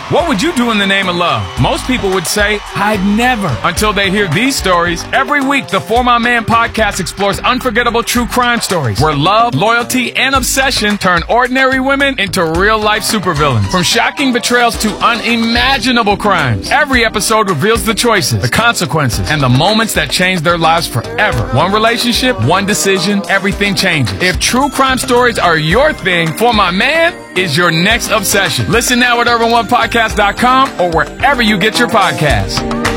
What would you do in the name of love? Most people would say, I'd never, until they hear these stories. Every week, the For My Man podcast explores unforgettable true crime stories where love, loyalty, and obsession turn ordinary women into real-life supervillains. From shocking betrayals to unimaginable crimes, every episode reveals the choices, the consequences, and the moments that change their lives forever. One relationship, one decision, everything changes. If true crime stories are your thing, For My Man is your next obsession. Listen now at UrbanOnePodcast.com or wherever you get your podcasts.